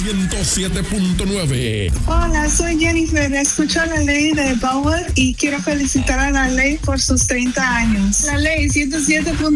107.9. Hola, soy Jennifer. Escucho la ley de Power y quiero felicitar a la ley por sus 30 años. La ley 107.9.